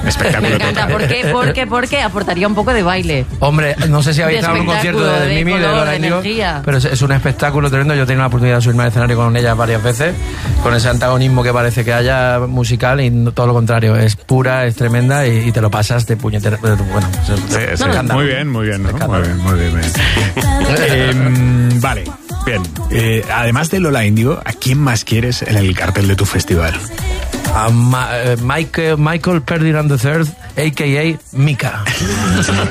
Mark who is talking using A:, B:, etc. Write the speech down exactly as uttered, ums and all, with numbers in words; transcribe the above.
A: Espectáculo.
B: Me encanta. ¿Por qué? Porque, porque aportaría un poco de baile.
C: Hombre, no sé si habéis
B: De
C: estado en un concierto de,
B: espectáculo, de
C: Mimi, de
B: color,
C: Lola
B: de
C: Índigo,
B: energía.
C: pero es, es un espectáculo tremendo. Yo he tenido la oportunidad de subirme al escenario con ella varias veces, con ese antagonismo que parece que haya musical, y no, todo lo contrario, es pura, es tremenda, y, y te lo pasas de puñetera. Bueno,
A: Sí, sí.
C: escándalo.
A: Muy bien, muy bien, ¿no?
C: Escándalo.
A: Muy bien, muy bien, muy bien. eh, vale, bien. Eh, además de Lola Índigo, ¿a quién más quieres en el cartel de tu festival?
C: A Ma- eh, Michael, Michael Ferdinand the third, a k a. Mika.